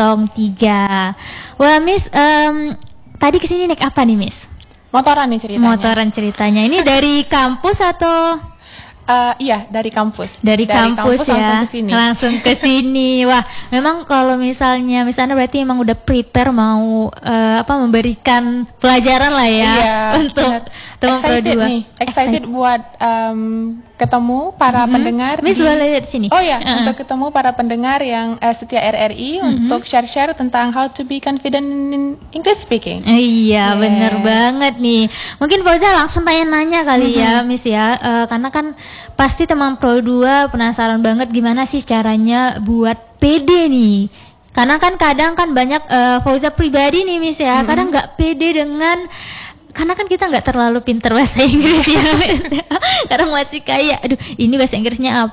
Wah Miss, tadi kesini naik apa nih Miss? Motoran nih ceritanya. Motoran ceritanya. Ini dari kampus atau? Iya, dari kampus. Dari kampus ya. Langsung ke sini. Wah, memang kalau misalnya berarti emang udah prepare mau memberikan pelajaran lah ya, iya, untuk teman excited Pro 2. nih. Excited buat ketemu para pendengar. Miss boleh lihat sini. Oh ya, untuk ketemu para pendengar yang setia RRI untuk share-share tentang how to be confident in English speaking. Iya, bener banget nih. Mungkin Fauza langsung tanya-nanya kali ya, Miss ya. Karena kan pasti teman Pro 2 penasaran banget gimana sih caranya buat pede nih. Karena kan kadang kan banyak Fauza pribadi nih Miss ya, kadang nggak pede karena kan kita nggak terlalu pinter bahasa Inggris ya, Miss. Kadang masih kayak, aduh ini bahasa Inggrisnya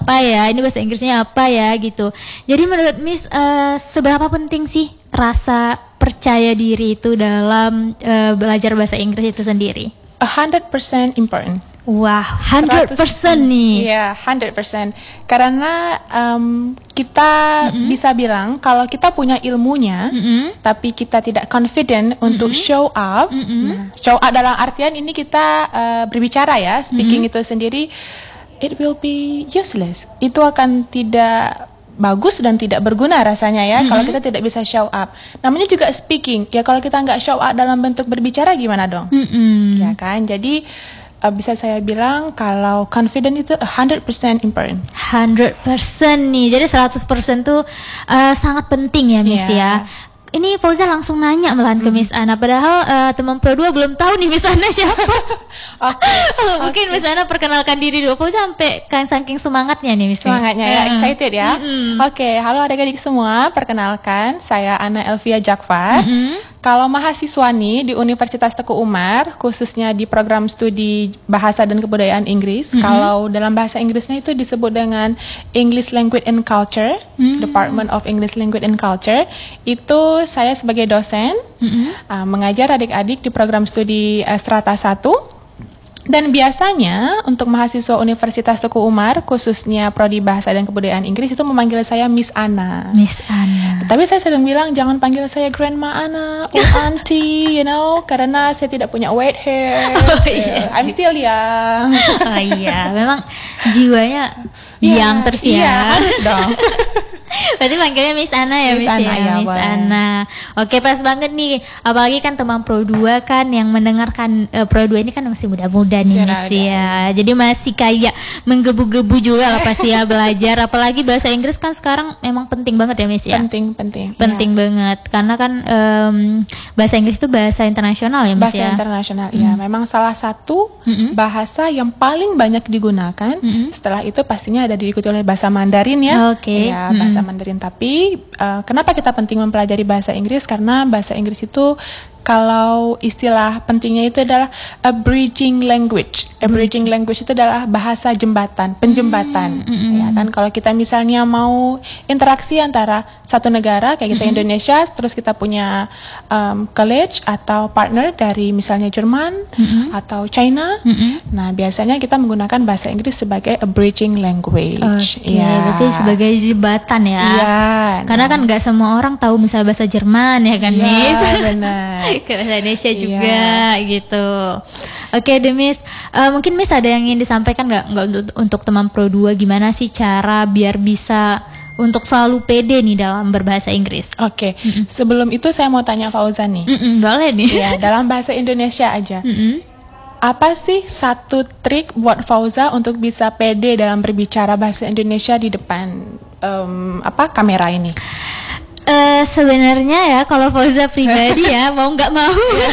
apa ya, gitu. Jadi menurut Miss, seberapa penting sih rasa percaya diri itu dalam belajar bahasa Inggris itu sendiri? 100% important. Wah, 100% nih. Iya, 100%. Karena kita bisa bilang kalau kita punya ilmunya, tapi kita tidak confident untuk show up. Nah, show up dalam artian ini kita berbicara ya, speaking itu sendiri, it will be useless. Itu akan tidak bagus dan tidak berguna rasanya ya kalau kita tidak bisa show up. Namanya juga speaking. Ya kalau kita nggak show up dalam bentuk berbicara gimana dong? Ya kan? Jadi bisa saya bilang kalau confident itu 100% important. 100% nih. Jadi 100% tuh sangat penting ya Miss ya. Ini Fauza langsung nanya malahan ke Miss Ana. Padahal teman Pro 2 belum tahu nih Miss Ana siapa. Mungkin Miss Ana perkenalkan diri dulu. Fauza sampai kan saking semangatnya nih Miss. Semangatnya ya, excited ya. Oke, halo adik-adik semua. Perkenalkan, saya Ana Elvia Jakfar. Kalau mahasiswa nih di Universitas Teguh Umar, khususnya di program studi Bahasa dan Kebudayaan Inggris. Kalau dalam bahasa Inggrisnya itu disebut dengan English Language and Culture, Department of English Language and Culture. Itu saya sebagai dosen mengajar adik-adik di program studi Strata 1. Dan biasanya untuk mahasiswa Universitas Teguh Umar, khususnya Prodi Bahasa dan Kebudayaan Inggris itu memanggil saya Miss Ana. Miss Ana. Tapi saya sering bilang jangan panggil saya Grandma Ana or Auntie, karena saya tidak punya white hair. I'm still young. Oh iya, memang jiwanya young terus ya. Iya, harus dong. Berarti panggilnya Miss Ana ya, Miss Ana, ya, Miss Ana. Oke, pas banget nih. Apalagi kan teman Pro 2 kan yang mendengarkan Pro 2 ini kan masih muda-muda nih Miss ya. Jadi masih kayak menggebu-gebu juga lah pasti ya belajar. Apalagi bahasa Inggris kan sekarang memang penting banget ya Miss ya. Penting banget. Karena kan bahasa Inggris itu bahasa internasional ya Miss ya. Bahasa internasional ya. Memang salah satu bahasa yang paling banyak digunakan. Setelah itu pastinya ada diikuti oleh bahasa Mandarin ya. Oke. Ya, bahasa Mandarin. Tapi kenapa kita penting mempelajari bahasa Inggris? Karena bahasa Inggris itu kalau istilah pentingnya itu adalah a bridging language. A bridging language itu adalah bahasa jembatan, penjembatan. Ya kan, kalau kita misalnya mau interaksi antara satu negara kayak kita Indonesia, terus kita punya college atau partner dari misalnya Jerman atau China. Nah, biasanya kita menggunakan bahasa Inggris sebagai a bridging language. Berarti sebagai jembatan ya. Karena kan nggak semua orang tahu misalnya bahasa Jerman ya kan, Miss. Benar. Ke bahasa Indonesia juga gitu. Oke deh Miss, mungkin Miss ada yang ingin disampaikan nggak untuk teman Pro 2 gimana sih cara biar bisa untuk selalu pede nih dalam berbahasa Inggris? Oke, sebelum itu saya mau tanya Fauza nih. Boleh nih. Ya, dalam bahasa Indonesia aja. Apa sih satu trik buat Fauza untuk bisa pede dalam berbicara bahasa Indonesia di depan kamera ini? Sebenarnya ya kalau Fauza pribadi ya mau nggak mau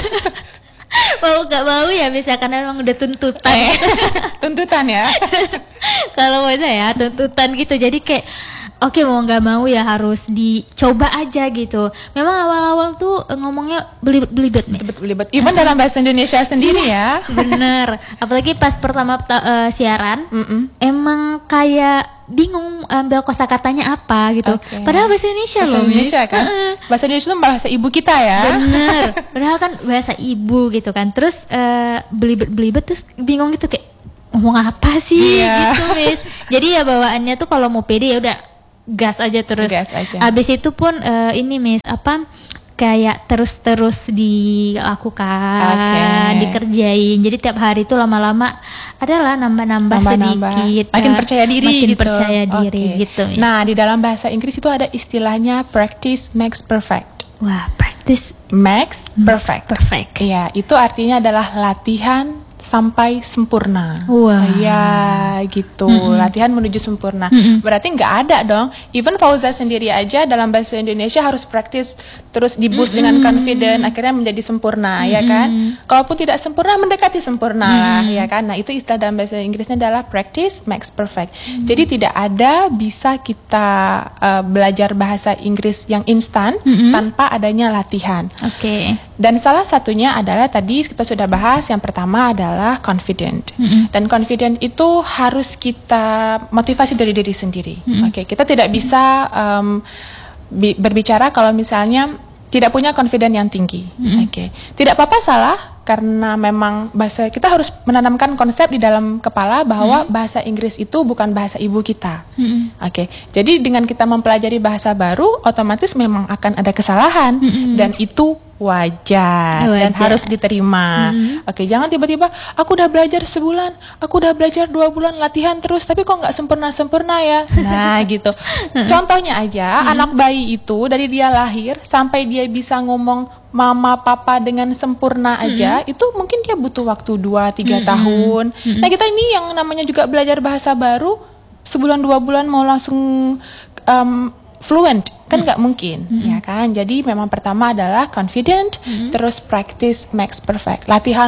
ya bisa karena memang udah tuntutan tuntutan ya. Kalau Fauza ya tuntutan gitu, jadi kayak oke, mau nggak mau ya harus dicoba aja gitu. Memang awal-awal tuh ngomongnya belibet nih. Belibet. Even dalam bahasa Indonesia sendiri ya. Bener. Apalagi pas pertama siaran, emang kayak bingung ambil kosakatanya apa gitu. Padahal bahasa Indonesia loh. Bahasa Indonesia kan. Bahasa Indonesia itu bahasa ibu kita ya. Bener. Padahal kan bahasa ibu gitu kan. Terus belibet terus bingung gitu kayak ngomong apa sih gitu Miss. Jadi ya bawaannya tuh kalau mau pede ya udah gas aja terus. Gas aja. Abis itu pun ini Miss kayak terus dilakukan, dikerjain. Jadi tiap hari itu lama-lama adalah nambah sedikit. Makin percaya diri makin gitu. percaya diri gitu. Miss. Nah, di dalam bahasa Inggris itu ada istilahnya practice makes perfect. Wah, practice Makes perfect. perfect. Iya, itu artinya adalah latihan sampai sempurna. Wah. Iya, gitu. Latihan menuju sempurna. Berarti nggak ada dong. Even Fauza sendiri aja dalam bahasa Indonesia harus praktis terus di-boost dengan confident, akhirnya menjadi sempurna, ya kan? Kalaupun tidak sempurna, mendekati sempurna lah, ya kan? Nah, itu istilah dalam bahasa Inggrisnya adalah practice makes perfect. Jadi tidak ada bisa kita belajar bahasa Inggris yang instan tanpa adanya latihan. Oke. Dan salah satunya adalah tadi kita sudah bahas, yang pertama adalah confident. Dan confident itu harus kita motivasi dari diri sendiri. Oke, kita tidak bisa berbicara kalau misalnya tidak punya confident yang tinggi. Oke, tidak apa-apa salah, karena memang bahasa kita harus menanamkan konsep di dalam kepala bahwa bahasa Inggris itu bukan bahasa ibu kita. Oke, jadi dengan kita mempelajari bahasa baru, otomatis memang akan ada kesalahan dan itu wajar dan harus diterima. Oke, jangan tiba-tiba aku udah belajar sebulan, aku udah belajar 2 bulan latihan terus, tapi kok nggak sempurna ya. Nah, gitu. Contohnya aja, anak bayi itu dari dia lahir sampai dia bisa ngomong mama papa dengan sempurna aja, itu mungkin dia butuh waktu 2-3 tahun. Nah, kita ini yang namanya juga belajar bahasa baru, sebulan 2 bulan mau langsung fluent kan nggak mungkin, ya kan? Jadi memang pertama adalah confident, terus practice makes perfect. Latihan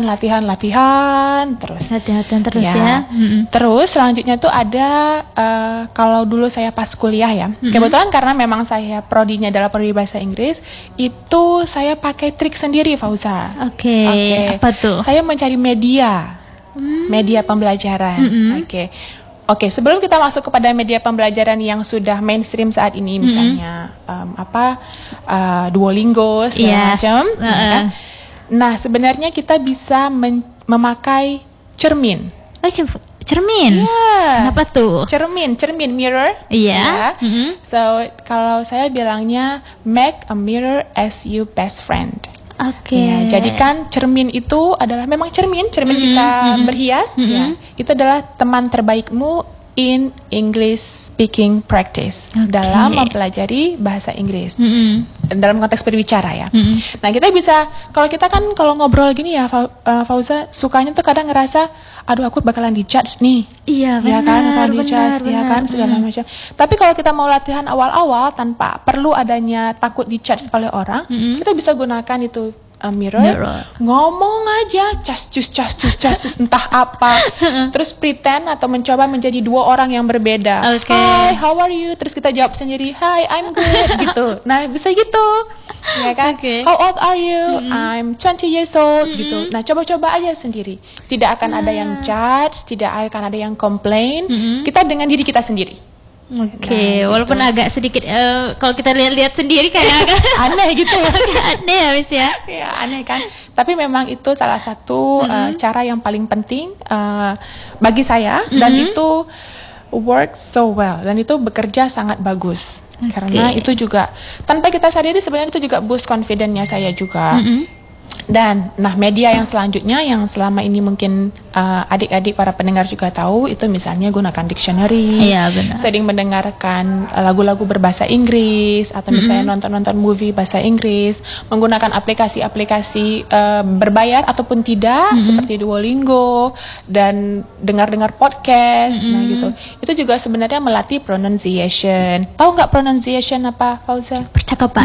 terus. Latihan terus ya. Terus selanjutnya tuh ada kalau dulu saya pas kuliah ya, kebetulan karena memang saya prodinya adalah prodi bahasa Inggris, itu saya pakai trik sendiri, Fauza. Oke. Apa tuh? Saya mencari media pembelajaran. Oke, sebelum kita masuk kepada media pembelajaran yang sudah mainstream saat ini, misalnya Duolingo segala macam. Kan? Nah, sebenarnya kita bisa memakai cermin. Oh, cermin? Apa tuh? Cermin, mirror. Iya. So, kalau saya bilangnya make a mirror as your best friend. Oke. Ya, jadikan cermin itu adalah memang cermin kita berhias. Ya, itu adalah teman terbaikmu in English speaking practice dalam mempelajari bahasa Inggris. Dalam konteks berbicara ya. Nah, kita bisa kalau ngobrol gini ya, Fauza, sukanya tuh kadang ngerasa, aduh aku bakalan dijudge nih. Iya, benar. Ya kan, bakalan dijudge, ya kan, segala macam. Tapi kalau kita mau latihan awal-awal tanpa perlu adanya takut dijudge oleh orang, kita bisa gunakan itu mirror. Ngomong aja, cas-cus entah apa. Terus pretend atau mencoba menjadi 2 orang yang berbeda. Hi, how are you? Terus kita jawab sendiri, hi, I'm good, gitu. Nah, bisa gitu. Ya kan? How old are you? I'm 20 years old, gitu. Nah, coba-coba aja sendiri. Tidak akan ada yang judge, tidak akan ada yang complain. Kita dengan diri kita sendiri. Oke, walaupun agak sedikit kalau kita lihat sendiri kayak agak aneh gitu ya. Aneh habis ya. Ya, aneh kan. Tapi memang itu salah satu cara yang paling penting bagi saya, dan itu works so well, dan itu bekerja sangat bagus. Karena itu juga tanpa kita sadari sebenarnya itu juga boost confidence-nya saya juga. Dan media yang selanjutnya yang selama ini mungkin adik-adik para pendengar juga tahu, itu misalnya gunakan dictionary, sering mendengarkan lagu-lagu berbahasa Inggris, atau misalnya nonton-nonton movie bahasa Inggris, menggunakan aplikasi-aplikasi berbayar ataupun tidak, seperti Duolingo, dan dengar-dengar podcast. Nah, gitu. Itu juga sebenarnya melatih pronunciation. Tahu nggak pronunciation apa, Fauza? Percakapan.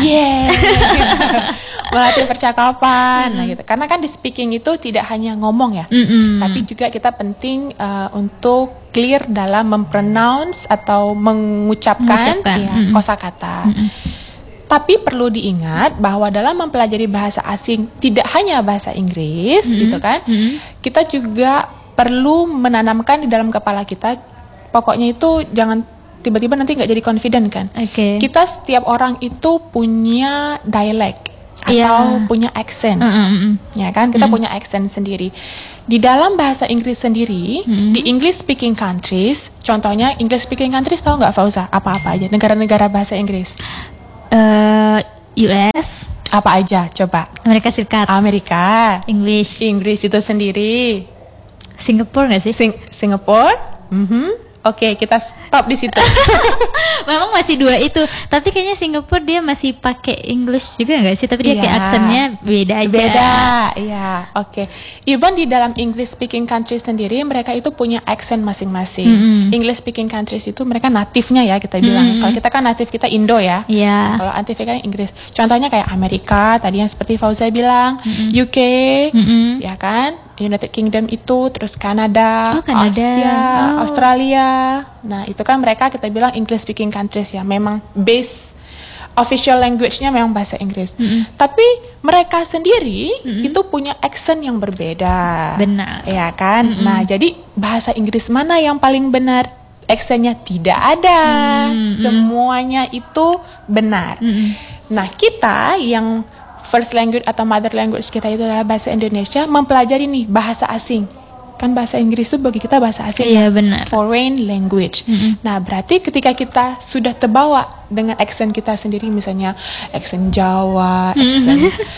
Melatih percakapan. Nah, gitu. Karena kan di speaking itu tidak hanya ngomong ya, tapi juga kita penting untuk clear dalam mempronounce atau mengucapkan kosakata. Tapi perlu diingat bahwa dalam mempelajari bahasa asing tidak hanya bahasa Inggris, gitu kan? Kita juga perlu menanamkan di dalam kepala kita, pokoknya itu jangan tiba-tiba nanti nggak jadi confident kan? Kita setiap orang itu punya dialek atau punya accent, ya kan? Kita punya accent sendiri. Di dalam bahasa Inggris sendiri, di English speaking countries, contohnya English speaking countries, tahu nggak Fauza? Apa-apa aja negara-negara bahasa Inggris? US, Apa aja? Coba. Amerika Serikat, Amerika, English, Inggris itu sendiri, Singapura nggak sih? Singapura. Oke, kita stop di situ. Memang masih 2 itu, tapi kayaknya Singapura dia masih pakai English juga nggak sih? Tapi dia Iya. kayak aksennya beda aja. Beda, iya, oke. Even di dalam English speaking countries sendiri, mereka itu punya accent masing-masing. English speaking countries itu mereka natifnya ya kita bilang. Kalau kita kan natif kita Indo ya. Iya. Kalau natif kan Inggris. Contohnya kayak Amerika, tadi yang seperti Fauza bilang, UK, ya kan? United Kingdom itu, terus Kanada, Oh, Kanada. Australia. Nah, itu kan mereka kita bilang English speaking countries ya. Memang base official language-nya memang bahasa Inggris. Tapi mereka sendiri itu punya accent yang berbeda. Benar. Ya kan? Nah, jadi bahasa Inggris mana yang paling benar? Accent-nya tidak ada. Semuanya itu benar. Nah, kita yang first language atau mother language kita itu adalah bahasa Indonesia, mempelajari nih bahasa asing. Kan bahasa Inggris itu bagi kita bahasa asing. Iya, benar. Foreign language. Nah, berarti ketika kita sudah terbawa dengan accent kita sendiri, misalnya accent Jawa, accent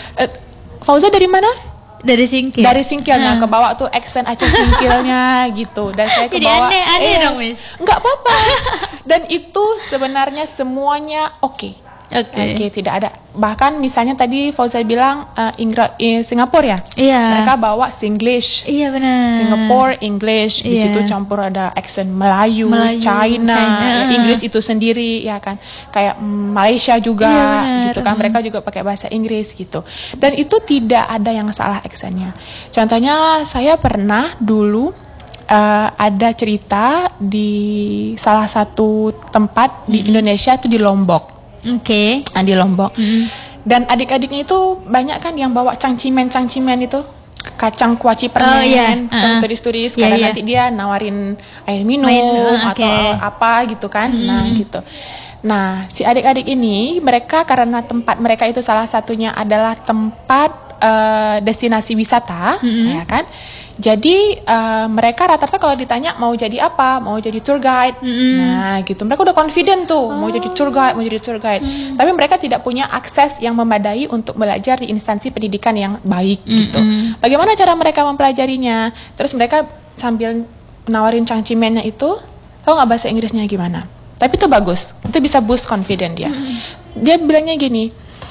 Fauza dari mana? Dari Singkil. Dari Singkil. Nah, kebawa tuh accent Aceh Singkilnya gitu. Dan saya Jadi kebawa aneh dong, Miss. Enggak apa-apa. Dan itu sebenarnya semuanya oke. Oke, tidak ada. Bahkan misalnya tadi Fauza bilang Singapura ya. Iya. Mereka bawa Singlish. Iya benar. Singapore English, di Iya. situ campur ada accent Melayu, China. Ya, Inggris itu sendiri ya kan. Kayak Malaysia juga Iya, benar. gitu kan. Mereka juga pakai bahasa Inggris gitu. Dan itu tidak ada yang salah accentnya. Contohnya saya pernah dulu ada cerita di salah satu tempat di Indonesia itu di Lombok. Oke. Di Lombok. Dan adik-adiknya itu banyak kan yang bawa cangcimen itu, kacang kuaci permen, iya. turis-turis. Iya, Kadang iya. nanti dia nawarin air minum Oke. atau apa gitu kan. Nah gitu. Nah, si adik-adik ini mereka karena tempat mereka itu salah satunya adalah tempat destinasi wisata, ya kan. Jadi mereka rata-rata kalau ditanya mau jadi apa, mau jadi tour guide, nah gitu. Mereka udah confident tuh mau jadi tour guide, Tapi mereka tidak punya akses yang memadai untuk belajar di instansi pendidikan yang baik gitu. Bagaimana cara mereka mempelajarinya? Terus mereka sambil nawarin cangcimennya itu, tahu nggak bahasa Inggrisnya gimana? Tapi itu bagus, itu bisa boost confident dia. Dia bilangnya gini,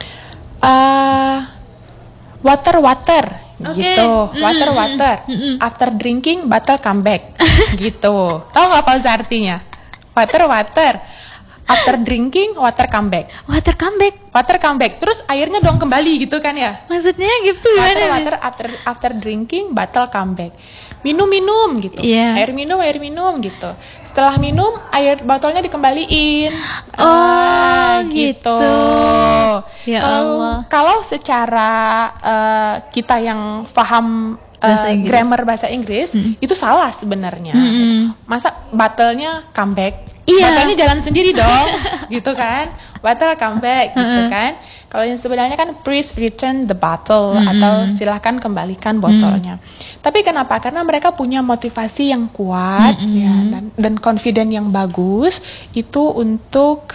water. Gitu, water. After drinking, batal comeback. Gitu. Tahu nggak apa artinya? Water. After drinking, water comeback. Water comeback. Terus airnya dong kembali gitu kan ya? Maksudnya gitu gimana? Water after drinking, batal comeback. Minum gitu. Iya. Air minum gitu. Setelah minum, air botolnya dikembaliin. Gitu. Ya Allah. Kalau secara kita yang paham grammar bahasa Inggris itu salah sebenarnya. Masa botolnya comeback? Iya. Botolnya jalan sendiri dong, gitu kan? Bottle comeback, gitu kan? Kalau yang sebenarnya kan please return the bottle atau silahkan kembalikan botolnya. Tapi kenapa? Karena mereka punya motivasi yang kuat ya, dan confident yang bagus itu untuk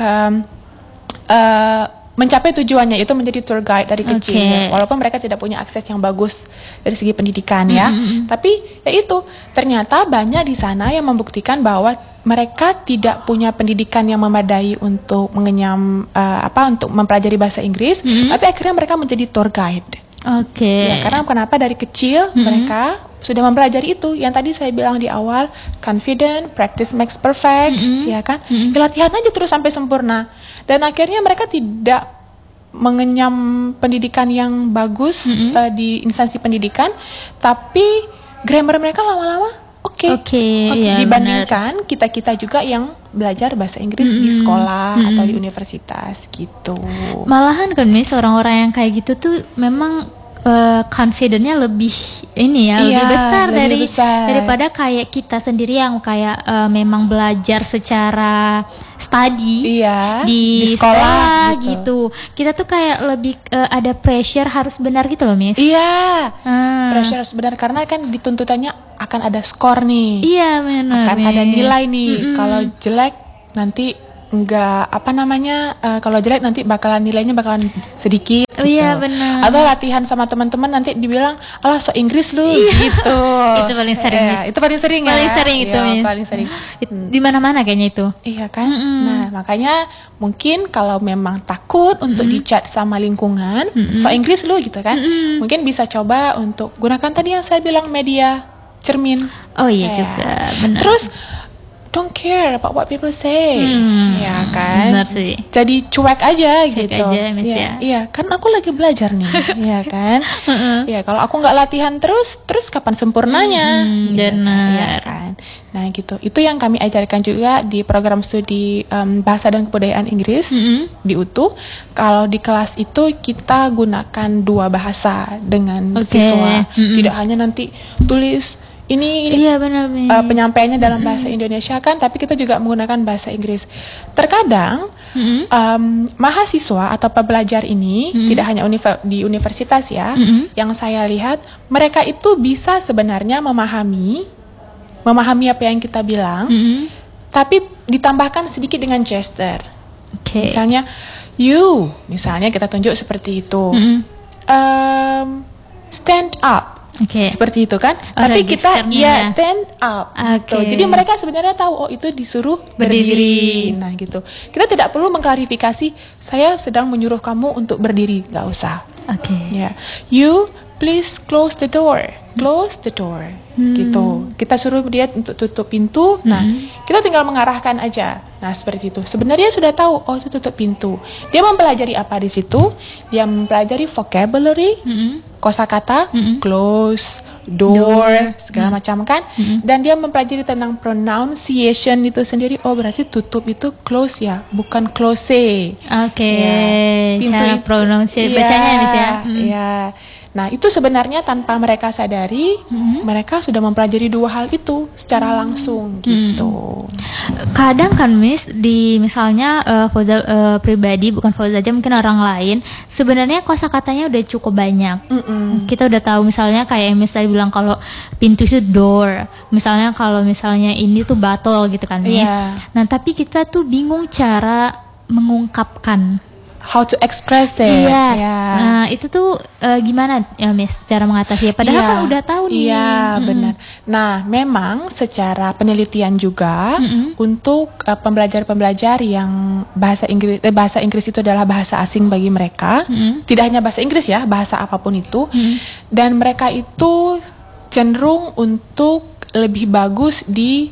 mencapai tujuannya, itu menjadi tour guide dari kecil. Okay. Walaupun mereka tidak punya akses yang bagus dari segi pendidikan ya. Tapi ya itu, ternyata banyak di sana yang membuktikan bahwa mereka tidak punya pendidikan yang memadai untuk mengenyam untuk mempelajari bahasa Inggris, tapi akhirnya mereka menjadi tour guide. Oke. Ya, karena kenapa dari kecil mereka sudah mempelajari itu yang tadi saya bilang di awal, confident, practice makes perfect, ya kan? Latihan aja terus sampai sempurna. Dan akhirnya mereka tidak mengenyam pendidikan yang bagus di instansi pendidikan, tapi grammar mereka lama-lama iya, dibandingkan kita juga yang belajar bahasa Inggris di sekolah atau di universitas gitu. Malahan kan Miss, orang-orang yang kayak gitu tuh memang confidence-nya lebih ini ya, lebih besar lebih besar. daripada kayak kita sendiri yang kayak memang belajar secara study di sekolah gitu. Kita tuh kayak lebih ada pressure harus benar gitu loh, Miss. Iya. Pressure harus benar karena kan dituntutannya akan ada skor nih. Iya, benar. Akan ada nilai nih. Kalau jelek nanti enggak kalau jelek nanti nilainya bakalan sedikit gitu. Iya, benar. Atau latihan sama teman-teman nanti dibilang alah so Inggris lu gitu. Itu paling sering, Miss. Itu paling sering ya. Paling sering itu, Miss. Paling sering. Di mana-mana kayaknya itu. Iya kan? Nah, makanya mungkin kalau memang takut untuk dicat sama lingkungan, so Inggris lu gitu kan. Mungkin bisa coba untuk gunakan tadi yang saya bilang media cermin. Oh iya juga, benar. Terus don't care about what people say, ya kan? Benar sih. Jadi cuek aja gitu. Aja, Miss, ya. Iya, kan aku lagi belajar nih, ya kan? Ya kalau aku nggak latihan terus kapan sempurnanya? Benar. Ya kan? Nah gitu. Itu yang kami ajarkan juga di program studi bahasa dan kebudayaan Inggris di UTU. Kalau di kelas itu kita gunakan 2 bahasa dengan siswa. Tidak hanya nanti tulis ini iya, benar, penyampaiannya dalam bahasa Indonesia kan, tapi kita juga menggunakan bahasa Inggris. Terkadang mahasiswa atau pembelajar ini tidak hanya di universitas ya, yang saya lihat mereka itu bisa sebenarnya memahami apa yang kita bilang, tapi ditambahkan sedikit dengan gesture. Misalnya you, misalnya kita tunjuk seperti itu, stand up. Seperti itu kan, tapi kita stand up gitu. Jadi mereka sebenarnya tahu itu disuruh berdiri. Nah gitu, kita tidak perlu mengklarifikasi saya sedang menyuruh kamu untuk berdiri, nggak usah. Ya, you please close the door gitu. Kita suruh dia untuk tutup pintu. Nah kita tinggal mengarahkan aja. Nah seperti itu. Sebenarnya sudah tahu itu tutup pintu. Dia mempelajari apa di situ? Dia mempelajari vocabulary, kosakata, close, door, segala macam kan. Dan dia mempelajari tentang pronunciation itu sendiri. Oh berarti tutup itu close ya, bukan close. Cara pronunciasi bacanya Miss ya. Iya. Nah itu sebenarnya tanpa mereka sadari, mereka sudah mempelajari 2 hal itu secara langsung gitu. Kadang kan Miss, di misalnya Fauza pribadi, bukan Fauza aja, mungkin orang lain, sebenarnya kosakatanya udah cukup banyak. Kita udah tahu misalnya kayak Miss tadi bilang kalau pintu itu door, misalnya kalau misalnya ini tuh bottle gitu kan Miss. Nah tapi kita tuh bingung cara mengungkapkan. How to express it. Yes. Nah, itu tuh gimana ya Miss cara mengatasi? Padahal kan udah tahu nih. Iya, benar. Nah, memang secara penelitian juga untuk pembelajar-pembelajar yang bahasa Inggris itu adalah bahasa asing bagi mereka. Tidak hanya bahasa Inggris ya, bahasa apapun itu. Dan mereka itu cenderung untuk lebih bagus di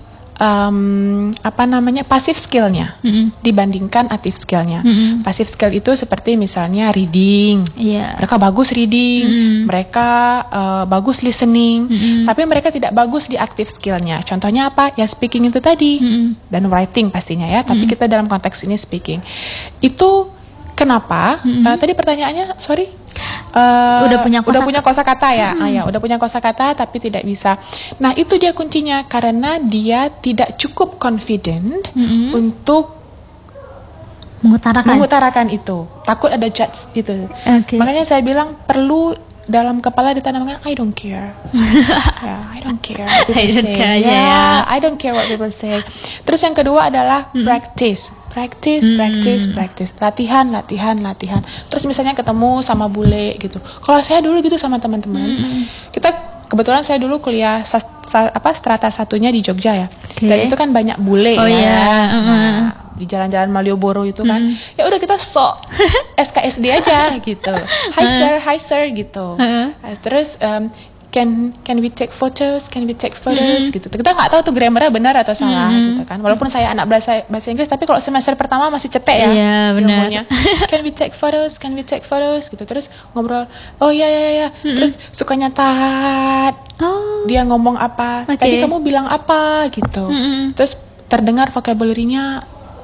passive skillnya dibandingkan active skillnya. Passive skill itu seperti misalnya reading, mereka bagus reading, mereka bagus listening, tapi mereka tidak bagus di active skillnya. Contohnya apa? Ya speaking itu tadi, dan writing pastinya ya. Tapi kita dalam konteks ini speaking. Itu kenapa? Tadi pertanyaannya, sorry. Udah punya kosakata ya. Udah punya kosakata tapi tidak bisa. Nah, itu dia kuncinya karena dia tidak cukup confident untuk mengutarakan itu. Takut ada judge gitu. Makanya saya bilang perlu dalam kepala ditanamkan I don't care. I don't care what people say. I don't care what people say. Terus yang kedua adalah practice. Latihan. Terus misalnya ketemu sama bule gitu. Kalau saya dulu gitu sama teman-teman. Kebetulan saya dulu kuliah strata satunya di Jogja ya. Dan itu kan banyak bule Nah, di jalan-jalan Malioboro itu kan. Ya udah kita SKSD aja gitu. Hi sir gitu. Terus can we take photos gitu. Kita nggak tahu tuh grammarnya benar atau salah gitu kan. Walaupun saya anak bahasa Inggris, tapi kalau semester pertama masih cetek ya ilmunya. Can we take photos gitu. Terus ngobrol, oh ya. Terus suka nyatat. Dia ngomong apa, tadi kamu bilang apa gitu. Terus terdengar vocabulary-nya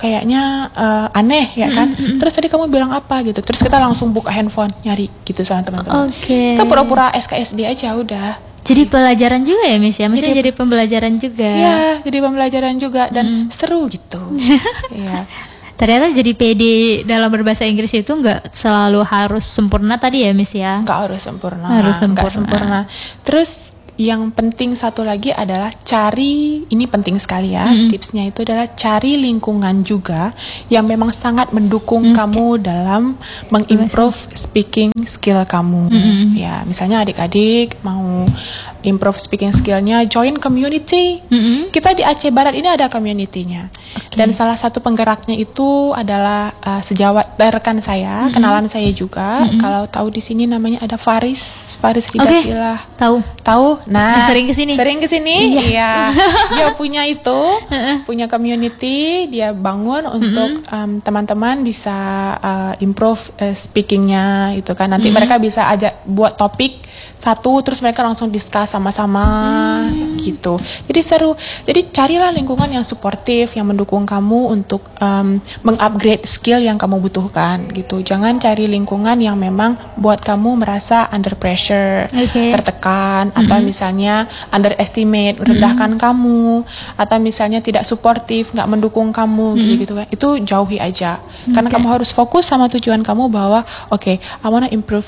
kayaknya aneh ya kan. Terus tadi kamu bilang apa gitu. Terus kita langsung buka handphone nyari gitu sama teman-teman. Kita pura-pura SKSD aja udah. Jadi pelajaran juga ya Miss ya? Maksudnya jadi pembelajaran juga. Iya, jadi pembelajaran juga dan seru gitu. Iya. Ternyata jadi PD dalam berbahasa Inggris itu nggak selalu harus sempurna tadi ya Miss ya? Nggak harus sempurna. Nggak sempurna. Terus yang penting satu lagi adalah cari, ini penting sekali ya, tipsnya itu adalah cari lingkungan juga yang memang sangat mendukung kamu dalam mengimprove speaking skill kamu. Ya, misalnya adik-adik mau improve speaking skillnya, join community. Kita di Aceh Barat ini ada community-nya. Dan salah satu penggeraknya itu adalah sejawat rekan saya, kenalan saya juga. Kalau tahu di sini namanya ada Faris Ridatilah. Tahu? Nah, sering kesini. Yes. Iya. Dia punya itu, punya community. Dia bangun untuk teman-teman bisa improve speakingnya, itu kan. Nanti mereka bisa ajak buat topik satu, terus mereka langsung discuss sama-sama gitu. Jadi seru. Jadi carilah lingkungan yang suportif, yang mendukung kamu untuk mengupgrade skill yang kamu butuhkan gitu. Jangan cari lingkungan yang memang buat kamu merasa under pressure, tertekan, atau misalnya underestimate, merendahkan kamu, atau misalnya tidak suportif, nggak mendukung kamu gitu kan. Itu jauhi aja. Karena kamu harus fokus sama tujuan kamu bahwa I wanna improve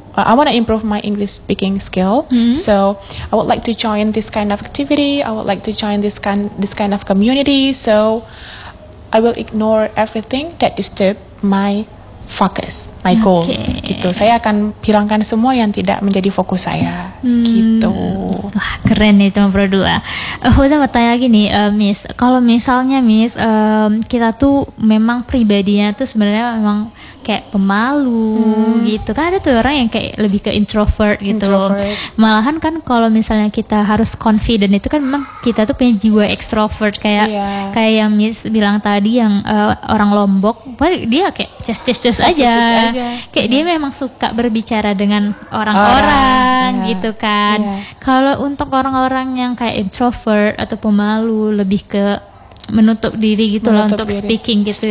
my English speaking skill. So I would like to join this kind of activity. I would like to join this kind of community. So I will ignore everything that disturb my focus, my goal. Gitu. Saya akan hilangkan semua yang tidak menjadi fokus saya. Gitu. Wah, keren nih teman Pro 2. Saya mau tanya lagi nih, Miss. Kalau misalnya Miss, kita tuh memang pribadinya tuh sebenarnya memang kayak pemalu gitu. Kan ada tuh orang yang kayak lebih ke introvert gitu. Malahan kan kalau misalnya kita harus confident itu kan memang kita tuh punya jiwa extrovert kayak yang Miss bilang tadi yang orang Lombok, dia kayak just aja. Kayak dia memang suka berbicara dengan orang-orang gitu kan. Kalau untuk orang-orang yang kayak introvert atau pemalu lebih ke menutup diri gitu loh untuk speaking gitu.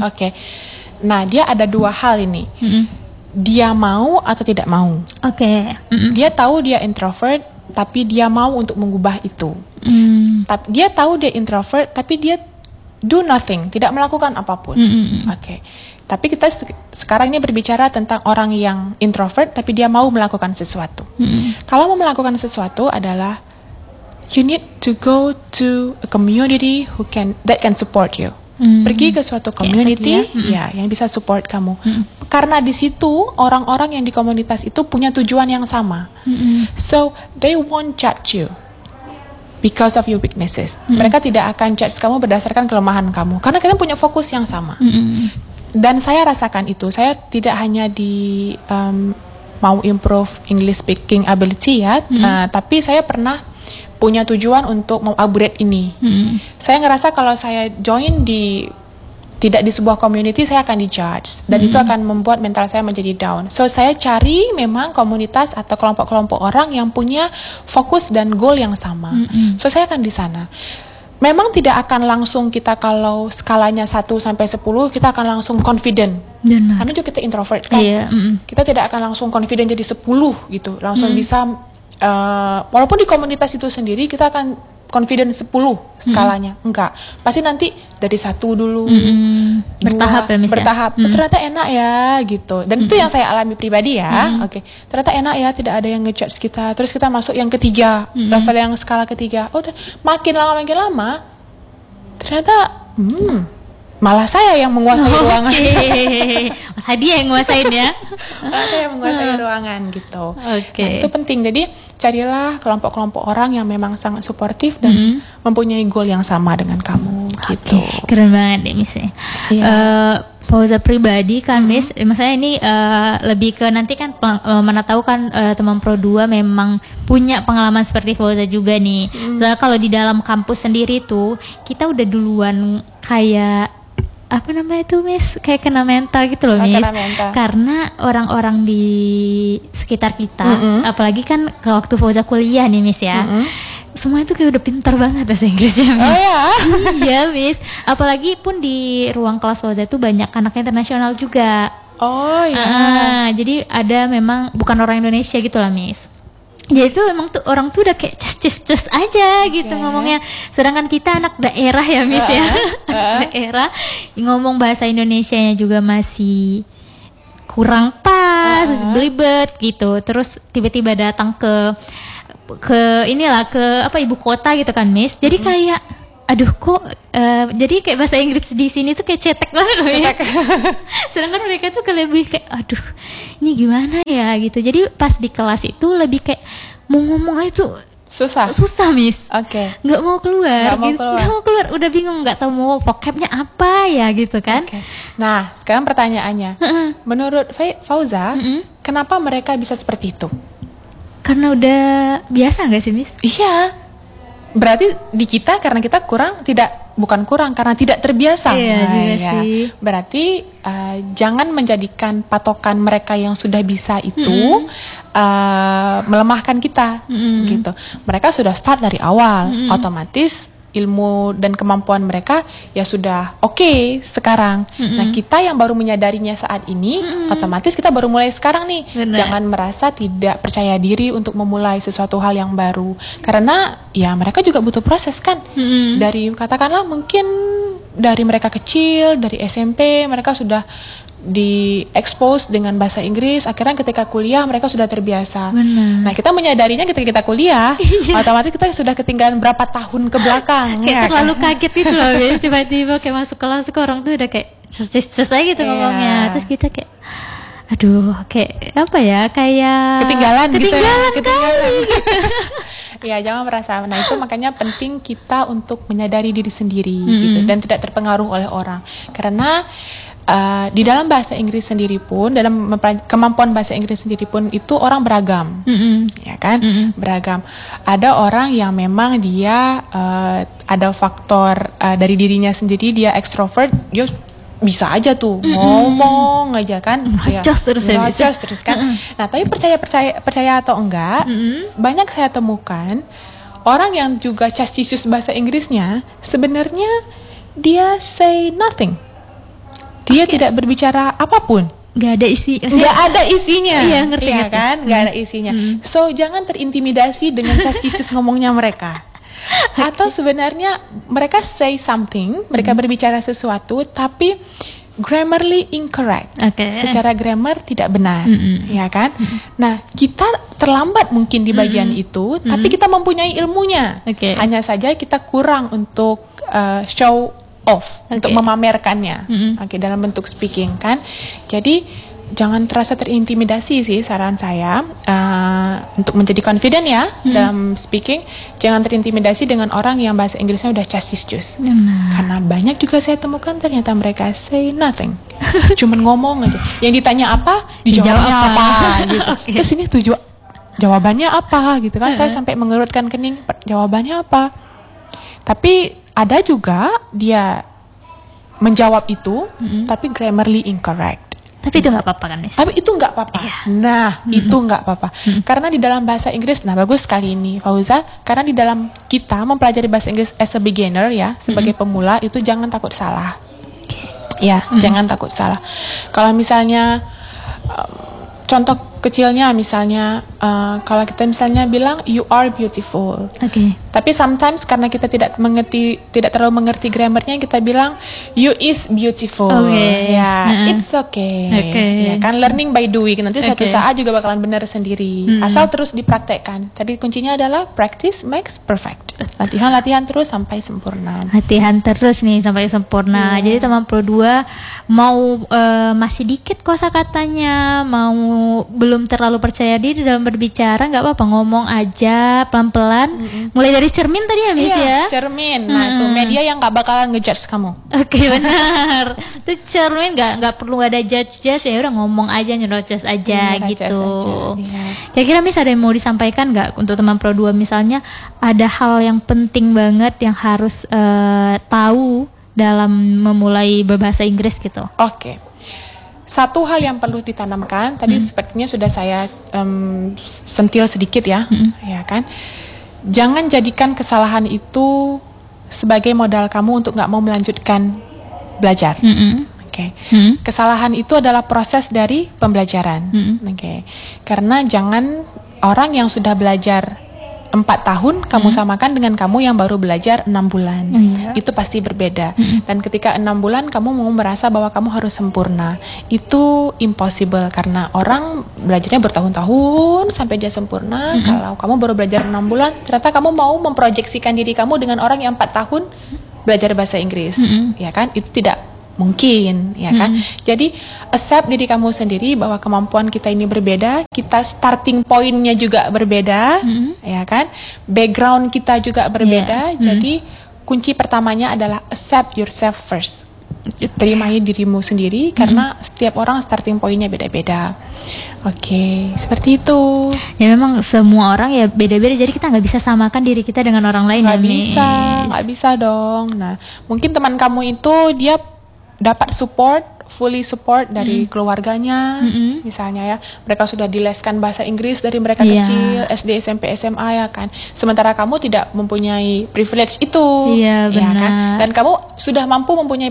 Nah, dia ada dua hal ini. Dia mau atau tidak mau. Dia tahu dia introvert, tapi dia mau untuk mengubah itu. Dia tahu dia introvert, tapi dia do nothing, tidak melakukan apapun. Tapi kita sekarang ini berbicara tentang orang yang introvert, tapi dia mau melakukan sesuatu. Kalau mau melakukan sesuatu adalah you need to go to a community that can support you. Pergi ke suatu community yang bisa support kamu. Karena di situ orang-orang yang di komunitas itu punya tujuan yang sama. So they won't judge you because of your weaknesses. Mereka tidak akan judge kamu berdasarkan kelemahan kamu, karena kalian punya fokus yang sama. Dan saya rasakan itu. Saya tidak hanya di mau improve English speaking ability ya, tapi saya pernah punya tujuan untuk mau upgrade ini. Saya ngerasa kalau saya join tidak di sebuah community, saya akan dijudge, dan itu akan membuat mental saya menjadi down. So saya cari memang komunitas atau kelompok-kelompok orang yang punya fokus dan goal yang sama. So saya akan di sana. Memang tidak akan langsung kita, kalau skalanya 1 sampai 10 kita akan langsung confident. Karena juga kita introvert kan. Kita tidak akan langsung confident jadi 10 gitu. Langsung bisa walaupun di komunitas itu sendiri kita akan confident 10 skalanya. Enggak. Pasti nanti dari 1 dulu. Bertahap ya, bertahap. Ternyata enak ya gitu. Dan itu yang saya alami pribadi ya. Ternyata enak ya, tidak ada yang ngejudge kita. Terus kita masuk yang ketiga, level yang skala ketiga. Makin lama ternyata malah saya yang menguasai ruangan. Malah dia yang menguasain ya. Malah saya yang menguasai ruangan gitu. Nah, itu penting. Jadi carilah kelompok-kelompok orang yang memang sangat suportif dan mempunyai goal yang sama dengan kamu gitu. Keren banget deh Miss. Fauza pribadi kan Miss, maksudnya ini lebih ke nanti kan mana tahu kan teman Pro 2 memang punya pengalaman seperti Fauza juga nih. Soalnya kalau di dalam kampus sendiri tuh kita udah duluan kayak apa namanya itu Miss, kayak kena mental gitu loh Miss, karena orang-orang di sekitar kita, apalagi kan waktu Fauza kuliah nih Miss ya, semuanya tuh kayak udah pintar banget bahasa Inggrisnya, Miss. Oh ya. Iya, Miss. Apalagi pun di ruang kelas Fauza itu banyak anak internasional juga. Oh ya. Jadi ada memang bukan orang Indonesia gitu lah, Miss. Jadi tuh emang tuh orang tuh udah kayak cus aja gitu ngomongnya. Sedangkan kita anak daerah ya, Miss ya. Anak daerah ngomong bahasa Indonesianya juga masih kurang pas, belibet gitu. Terus tiba-tiba datang ke inilah ke ibu kota gitu kan, Miss. Jadi kayak aduh kok jadi kayak bahasa Inggris di sini tuh kayak cetek banget loh ya. Sedangkan mereka tuh lebih kayak aduh ini gimana ya gitu. Jadi pas di kelas itu lebih kayak mau ngomong aja tuh susah, Miss. Oke. Nggak mau keluar. Udah bingung, nggak tahu mau vocabnya apa ya gitu kan. Nah sekarang pertanyaannya, menurut Fauza, kenapa mereka bisa seperti itu? Karena udah biasa nggak sih, Miss? Iya. Berarti di kita karena kita karena tidak terbiasa. Iya juga sih. Berarti jangan menjadikan patokan mereka yang sudah bisa itu melemahkan kita gitu. Mereka sudah start dari awal, otomatis ilmu dan kemampuan mereka ya sudah oke sekarang. Nah kita yang baru menyadarinya saat ini, otomatis kita baru mulai sekarang nih. Bener. Jangan merasa tidak percaya diri untuk memulai sesuatu hal yang baru, karena ya mereka juga butuh proses kan. Dari katakanlah mungkin dari mereka kecil, dari SMP mereka sudah di-expose dengan bahasa Inggris, akhirnya ketika kuliah mereka sudah terbiasa. Benar. Nah kita menyadarinya ketika kita kuliah, otomatis kita sudah ketinggalan berapa tahun ke belakang. Kayak terlalu kaget gitu loh, tiba-tiba kayak masuk kelas tuh orang tuh udah kayak selesai gitu ngomongnya. Terus kita kayak aduh kayak apa ya, kayak ketinggalan gitu ya. Ketinggalan. Ya jangan merasa. Nah itu makanya penting kita untuk menyadari diri sendiri gitu, dan tidak terpengaruh oleh orang. Karena di dalam bahasa Inggris sendiri pun, dalam kemampuan bahasa Inggris sendiri pun itu orang beragam, ya kan? Beragam. Ada orang yang memang dia ada faktor dari dirinya sendiri, dia ekstrovert, dia bisa aja tuh ngomong aja kan, Ngocos terus kan. Nah tapi percaya atau enggak, banyak saya temukan orang yang juga castisius bahasa Inggrisnya sebenarnya dia say nothing. Dia tidak berbicara apapun. Gak ada isinya. Iya, ngerti kan? Gak ada isinya. So jangan terintimidasi dengan castisius ngomongnya mereka. Atau sebenarnya mereka say something, mereka berbicara sesuatu, tapi grammarly incorrect. Secara grammar tidak benar, ya kan? Nah, kita terlambat mungkin di bagian itu, tapi kita mempunyai ilmunya. Hanya saja kita kurang untuk show off, untuk memamerkannya, dalam bentuk speaking kan. Jadi jangan terasa terintimidasi sih saran saya, untuk menjadi confident ya dalam speaking. Jangan terintimidasi dengan orang yang bahasa Inggrisnya udah castisius, karena banyak juga saya temukan ternyata mereka say nothing, cuman ngomong aja. Yang ditanya apa, dijawabnya apa gitu. Terus ini jawabannya apa gitu kan. Saya sampai mengerutkan kening, jawabannya apa. Tapi ada juga dia menjawab itu, tapi grammarly incorrect. Tapi itu nggak apa-apa kan, Miss? Tapi itu nggak apa-apa. Nah, itu nggak apa-apa. Karena di dalam bahasa Inggris, nah bagus sekali ini Fauza, karena di dalam kita mempelajari bahasa Inggris as a beginner ya, sebagai pemula, itu jangan takut salah. Ya, jangan takut salah. Kalau misalnya contoh kecilnya misalnya, kalau kita misalnya bilang you are beautiful, tapi sometimes karena kita tidak terlalu mengerti grammarnya, kita bilang you is beautiful, it's okay. Ya kan, learning by doing, nanti suatu saat juga bakalan benar sendiri, asal terus dipraktekkan. Tadi kuncinya adalah practice makes perfect. Latihan terus sampai sempurna. Latihan terus nih sampai sempurna. Jadi teman Pro 2 mau masih dikit kosakatanya, mau belum terlalu percaya diri dalam berbicara, nggak apa-apa, ngomong aja pelan-pelan. Mulai dari cermin tadi ya, Miss ya? Cermin. Nah, itu media yang nggak bakalan ngejudge kamu. Benar. Itu cermin, nggak perlu ada judge ya, udah ngomong aja, nyerocos aja gitu. Kira-kira Miss ada yang mau disampaikan nggak untuk teman Pro 2, misalnya ada hal yang penting banget yang harus tahu dalam memulai berbahasa Inggris gitu? Satu hal yang perlu ditanamkan tadi sepertinya sudah saya sentil sedikit ya, ya kan. jangan jadikan kesalahan itu sebagai modal kamu untuk nggak mau melanjutkan belajar. Oke. Kesalahan itu adalah proses dari pembelajaran. Oke. Karena jangan orang yang sudah belajar 4 tahun kamu samakan dengan kamu yang baru belajar 6 bulan. Itu pasti berbeda. Dan ketika 6 bulan kamu mau merasa bahwa kamu harus sempurna, itu impossible, karena orang belajarnya bertahun-tahun sampai dia sempurna. Kalau kamu baru belajar 6 bulan, ternyata kamu mau memproyeksikan diri kamu dengan orang yang 4 tahun belajar bahasa Inggris, ya kan? Itu tidak mungkin, ya kan? Jadi accept diri kamu sendiri bahwa kemampuan kita ini berbeda, kita starting pointnya juga berbeda, ya kan? Background kita juga berbeda. Jadi kunci pertamanya adalah accept yourself first. Terimai dirimu sendiri, karena setiap orang starting pointnya beda-beda. Oke, seperti itu. Ya memang semua orang ya beda-beda, jadi kita nggak bisa samakan diri kita dengan orang lain. Nggak bisa dong. Nah, mungkin teman kamu itu dia dapat fully support dari keluarganya, misalnya ya, mereka sudah dileskan bahasa Inggris dari mereka kecil, SD, SMP, SMA, ya kan. Sementara kamu tidak mempunyai privilege itu, ya kan. benar. Dan kamu sudah mampu mempunyai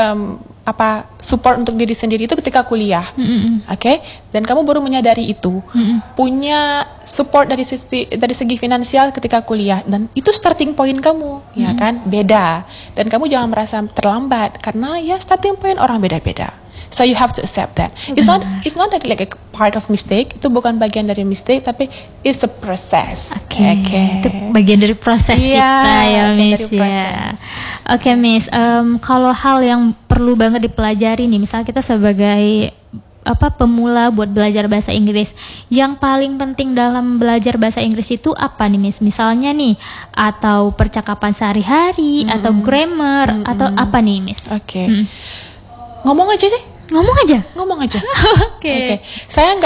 support untuk diri sendiri itu ketika kuliah, oke? Dan kamu baru menyadari itu, punya support dari segi finansial ketika kuliah, dan itu starting point kamu, ya kan? Beda. Dan kamu jangan merasa terlambat, karena ya starting point orang beda-beda. So you have to accept that. It's not like a part of mistake. Itu bukan bagian dari mistake, tapi it's a process. Oke. Itu bagian dari proses kita ya, Miss ya. Oke, Miss. Kalau hal yang perlu banget dipelajari nih, misal kita sebagai pemula buat belajar bahasa Inggris, yang paling penting dalam belajar bahasa Inggris itu apa nih, Miss? Misalnya nih, atau percakapan sehari-hari, atau grammar, atau apa nih, Miss? Oke. Ngomong aja sih. Ngomong aja. Oke. Saya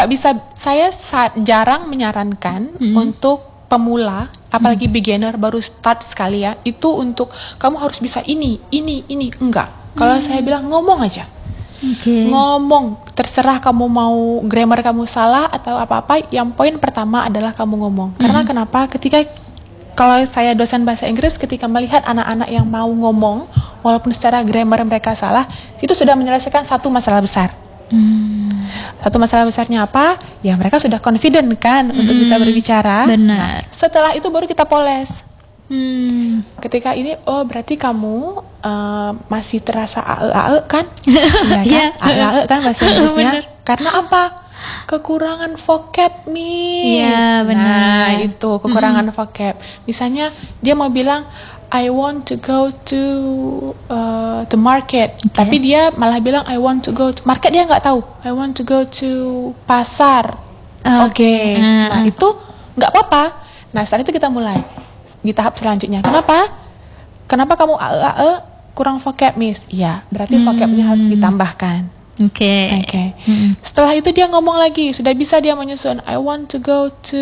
jarang menyarankan untuk pemula, apalagi beginner baru start sekali ya, itu untuk kamu harus bisa ini, enggak. Kalau saya bilang ngomong aja. Ngomong, terserah kamu mau grammar kamu salah atau apa-apa, yang poin pertama adalah kamu ngomong. Karena kenapa? Kalau saya dosen bahasa Inggris, ketika melihat anak-anak yang mau ngomong, walaupun secara grammar mereka salah, itu sudah menyelesaikan satu masalah besar. Satu masalah besarnya apa? Ya mereka sudah confident kan untuk bisa berbicara. Benar. Nah, setelah itu baru kita poles. Ketika ini, berarti kamu masih terasa ae kan? Ya kan? Ae kan bahasa Inggrisnya. Karena apa? Kekurangan vocab, Miss. Iya, benar. Nah, itu kekurangan vocab. Misalnya dia mau bilang I want to go to the market, tapi dia malah bilang I want to go to market, dia nggak tahu. I want to go to pasar. Oke. Nah, itu nggak apa-apa. Nah, setelah itu kita mulai di tahap selanjutnya. Kenapa kamu kurang vocab, Miss? Iya, berarti vocabnya harus ditambahkan. Oke. Setelah itu dia ngomong lagi, sudah bisa dia menyusun I want to go to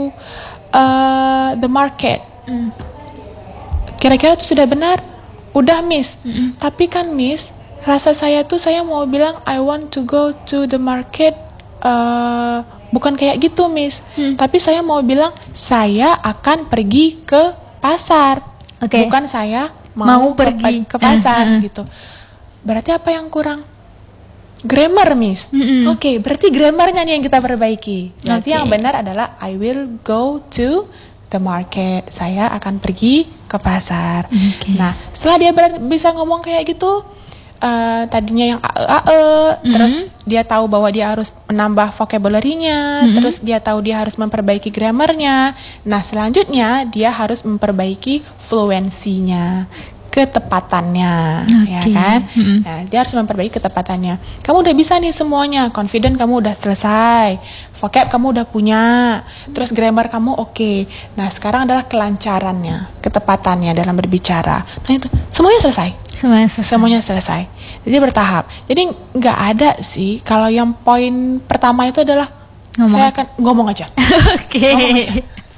the market. Kira-kira itu sudah benar? Udah, Miss. Tapi kan, Miss, rasa saya mau bilang I want to go to the market, bukan kayak gitu, Miss. Tapi saya mau bilang saya akan pergi ke pasar. Bukan saya mau pergi ke pasar gitu. Berarti apa yang kurang? Grammar, Miss. Oke, berarti grammarnya nih yang kita perbaiki. Nanti yang benar adalah I will go to the market. Saya akan pergi ke pasar. Nah, setelah dia bisa ngomong kayak gitu, tadinya yang terus dia tahu bahwa dia harus menambah vocabulary-nya, terus dia tahu dia harus memperbaiki grammarnya. Nah, selanjutnya dia harus memperbaiki fluensinya, ketepatannya, ya kan? Nah, dia harus memperbaiki ketepatannya. Kamu udah bisa nih semuanya, confident kamu udah selesai, vocab kamu udah punya, terus grammar kamu oke. Nah, sekarang adalah kelancarannya, ketepatannya dalam berbicara. Nah, itu semuanya selesai. Semuanya selesai. Jadi bertahap. Jadi nggak ada sih. Kalau yang poin pertama itu adalah saya akan ngomong aja. Ngomong aja.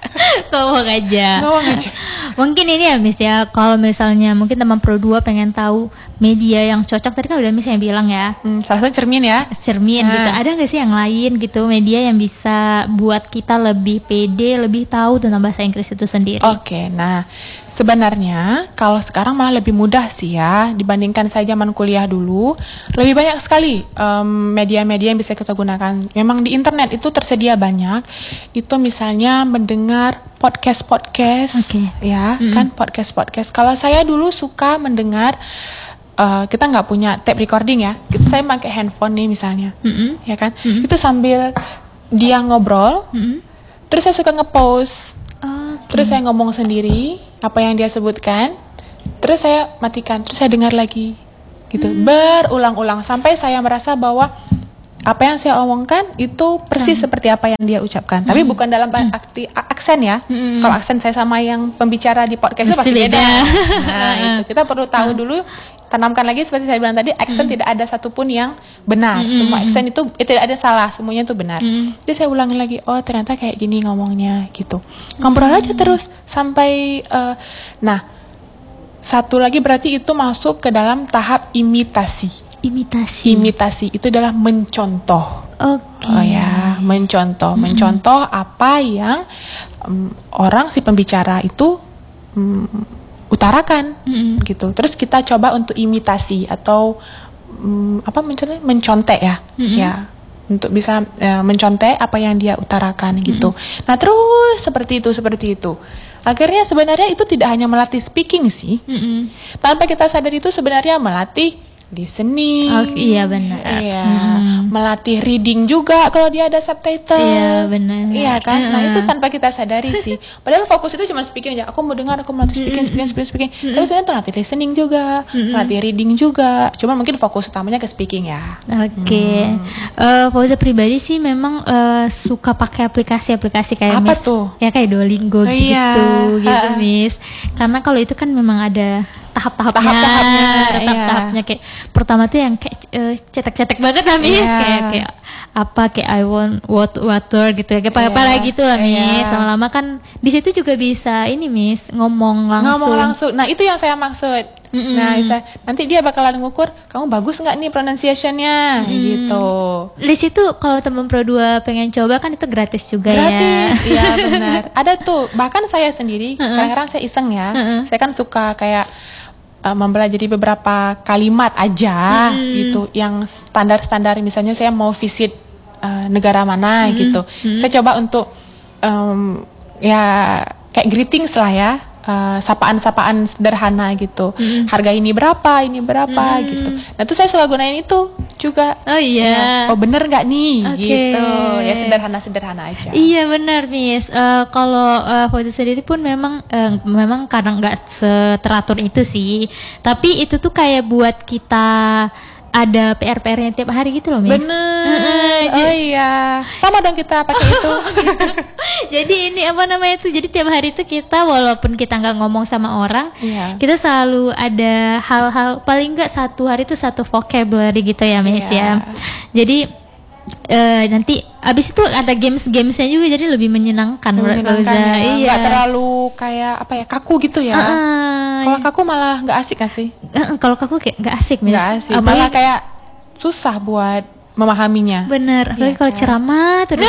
Ngomong aja. Ngomong aja. Mungkin ini ya Miss ya, kalau misalnya mungkin teman Pro 2 pengen tahu media yang cocok, tadi kan udah Miss yang bilang ya. Salah satu cermin ya. Cermin gitu. Ada nggak sih yang lain gitu, media yang bisa buat kita lebih pede, lebih tahu tentang bahasa Inggris itu sendiri? Oke, nah sebenarnya kalau sekarang malah lebih mudah sih ya dibandingkan saya zaman kuliah dulu. Lebih banyak sekali media-media yang bisa kita gunakan. Memang di internet itu tersedia banyak. Itu misalnya mendengar podcast-podcast, ya kan podcast-podcast. Kalau saya dulu suka mendengar, kita nggak punya tape recording ya, saya pakai handphone nih misalnya, ya kan, itu sambil dia ngobrol, terus saya suka ngepost, terus saya ngomong sendiri apa yang dia sebutkan, terus saya matikan, terus saya dengar lagi, gitu, berulang-ulang sampai saya merasa bahwa apa yang saya omongkan itu persis seperti apa yang dia ucapkan. Tapi bukan dalam aksen ya. Kalau aksen saya sama yang pembicara di podcast itu pasti beda. Nah, itu kita perlu tahu dulu. Tanamkan lagi seperti saya bilang tadi, aksen tidak ada satupun yang benar. Semua aksen itu tidak ada salah, semuanya itu benar. Jadi saya ulangi lagi, oh ternyata kayak gini ngomongnya gitu. Ngobrol aja terus sampai nah, satu lagi berarti itu masuk ke dalam tahap imitasi. Imitasi itu adalah mencontoh. Oh ya, mencontoh apa yang orang si pembicara itu utarakan, gitu. Terus kita coba untuk imitasi atau mencontek ya, ya, untuk bisa mencontek apa yang dia utarakan gitu. Nah terus seperti itu. Akhirnya sebenarnya itu tidak hanya melatih speaking sih, tanpa kita sadar itu sebenarnya melatih listening. Iya benar. Iya, melatih reading juga kalau dia ada subtitle. Iya benar. Iya kan. Nah itu tanpa kita sadari sih. Padahal fokus itu cuma speaking aja. Aku mau dengar, aku melatih speaking. Tapi sebenarnya tuh melatih listening juga, melatih reading juga. Cuma mungkin fokus utamanya ke speaking ya. Oke. Fauza pribadi sih memang suka pakai aplikasi-aplikasi kayak apa Miss. tuh? Ya kayak Duolingo gitu Miss. Karena kalau itu kan memang ada tahap-tahapnya kayak pertama tuh yang kayak cetek-cetek banget lah Miss, kayak I want water gitu ya, kayak apa gitu lah Miss. Lama-lama kan di situ juga bisa ini Miss, ngomong langsung. Nah itu yang saya maksud. Nah nanti dia bakalan ngukur kamu bagus nggak nih pronunciation-nya gitu. Di situ kalau teman Pro 2 pengen coba kan itu gratis juga ya. Iya benar. Ada tuh, bahkan saya sendiri kadang-kadang saya iseng ya. Saya kan suka kayak mempelajari beberapa kalimat aja gitu yang standar-standar, misalnya saya mau visit negara mana gitu. Saya coba untuk ya kayak greetings lah ya, sapaan-sapaan sederhana gitu. Harga ini berapa gitu. Nah itu saya suka gunain itu juga. Oh iya. Ya, oh bener nggak nih gitu. Ya sederhana aja. Iya benar Miss. Kalau Fauza sendiri pun memang kadang nggak seteratur itu sih. Tapi itu tuh kayak buat kita ada PR-nya tiap hari gitu loh Miss. Bener. Oh iya. Sama dong kita pakai itu. Jadi ini jadi tiap hari itu kita walaupun kita nggak ngomong sama orang, kita selalu ada hal-hal, paling nggak satu hari itu satu vocabulary gitu ya Miss ya. Jadi nanti abis itu ada gamesnya juga, jadi lebih menyenangkan ya. Nggak terlalu kayak kaku gitu ya. Kalau kaku malah nggak asik kan sih? Kalau kaku kayak nggak asik Miss. Nggak asik. Malah kayak susah buat memahaminya. Bener. Apalagi kalau ceramah terus.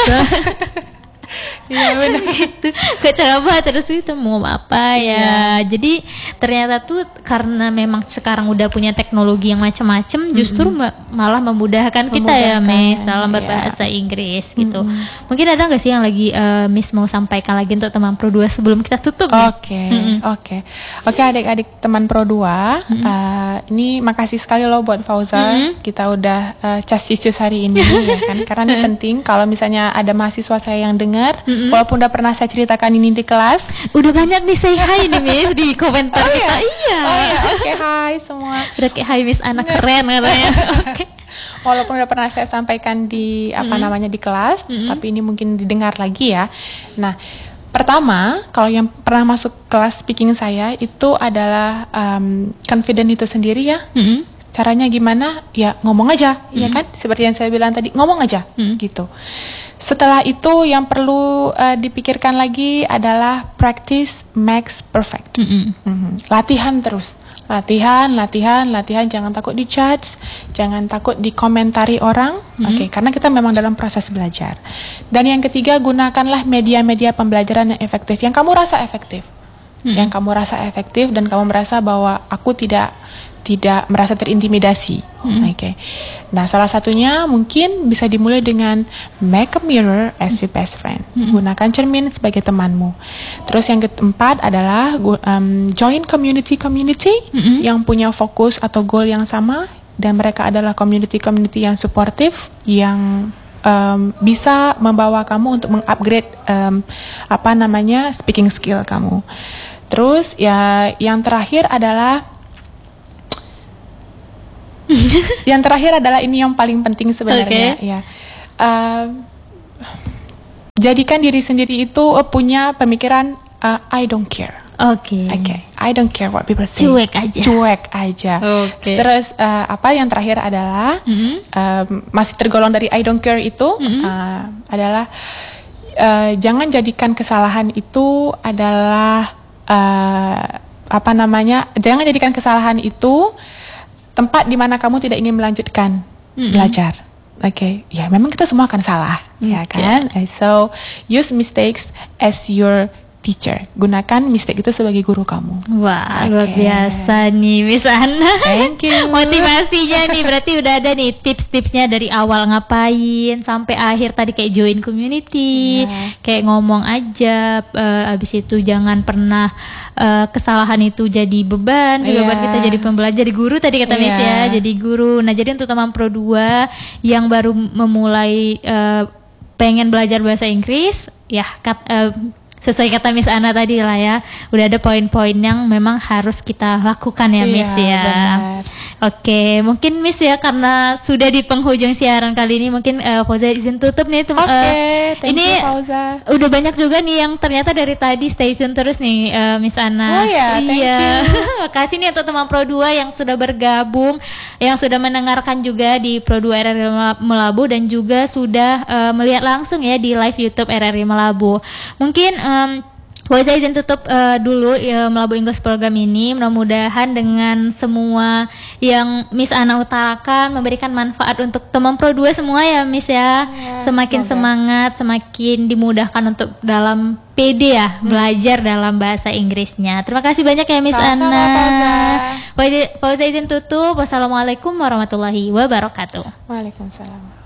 Iya benar gitu. Gak ceramah terus itu mau apa ya. Jadi ternyata tuh karena memang sekarang udah punya teknologi yang macam-macam, justru malah memudahkan kita ya Miss dalam berbahasa Inggris gitu. Mungkin ada nggak sih yang lagi Miss mau sampaikan lagi untuk teman Pro 2 sebelum kita tutup? Oke adik-adik teman Pro 2, ini makasih sekali loh buat Fauza. Kita udah cas-cus hari ini ya kan, karena ini penting kalau misalnya ada mahasiswa saya yang dengar, walaupun udah pernah saya ceritakan ini di kelas. Udah banyak nih say hi nih Miss di komentar kita. Oke, hai semua. Udah kayak hi Miss, anak keren katanya. Walaupun udah pernah saya sampaikan di di kelas, tapi ini mungkin didengar lagi ya. Nah, pertama, kalau yang pernah masuk kelas speaking saya itu adalah confident itu sendiri ya. caranya gimana? Ya ngomong aja, ya kan? Seperti yang saya bilang tadi, ngomong aja, gitu. Setelah itu yang perlu dipikirkan lagi adalah practice makes perfect. Latihan terus. Latihan, jangan takut di-judge, jangan takut dikomentari orang, karena kita memang dalam proses belajar. Dan yang ketiga, gunakanlah media-media pembelajaran yang efektif, yang kamu rasa efektif. Yang kamu rasa efektif dan kamu merasa bahwa aku tidak merasa terintimidasi. Nah, salah satunya mungkin bisa dimulai dengan make a mirror as your best friend. Gunakan cermin sebagai temanmu. Terus yang keempat adalah join community yang punya fokus atau goal yang sama, dan mereka adalah community yang suportif, yang bisa membawa kamu untuk mengupgrade speaking skill kamu. Terus ya yang terakhir adalah ini yang paling penting sebenarnya, ya. Jadikan diri sendiri itu punya pemikiran I don't care. I don't care what people say. Cuek aja. Terus yang terakhir adalah masih tergolong dari I don't care itu adalah jangan jadikan kesalahan itu adalah jangan jadikan kesalahan itu tempat di mana kamu tidak ingin melanjutkan belajar. Ya memang kita semua akan salah, ya kan? So use mistakes as your teacher. Gunakan mistake itu sebagai guru kamu. Wah, luar biasa nih Miss Ana. Thank you. Motivasinya nih berarti udah ada nih tips-tipsnya dari awal ngapain sampai akhir tadi, kayak join community, kayak ngomong aja, abis itu jangan pernah kesalahan itu jadi beban juga buat kita jadi pembelajar, jadi guru tadi kata Miss ya, jadi guru. Nah, jadi untuk teman Pro 2 yang baru memulai pengen belajar bahasa Inggris, ya sesuai kata Miss Ana tadi lah ya, udah ada poin-poin yang memang harus kita lakukan ya Miss ya. Benar. Oke, mungkin Miss ya, karena sudah di penghujung siaran kali ini, mungkin Fauza izin tutup nih. Thank ini you, Fauza. udah banyak juga nih yang ternyata dari tadi stay tune terus nih Miss Ana. Thank you. Makasih nih untuk teman Pro 2 yang sudah bergabung, yang sudah mendengarkan juga di Pro 2 RRI Melabu, dan juga sudah melihat langsung ya di live YouTube RRI Melabu. Mungkin Fauza izin tutup dulu Melabu English program ini. Mudah-mudahan dengan semua yang Miss Ana utarakan memberikan manfaat untuk teman Pro 2 semua ya Miss ya. Semakin semangat, semakin dimudahkan untuk dalam PD ya, belajar dalam bahasa Inggrisnya. Terima kasih banyak ya Miss Ana. Fauza izin tutup. Wassalamualaikum warahmatullahi wabarakatuh. Waalaikumsalam.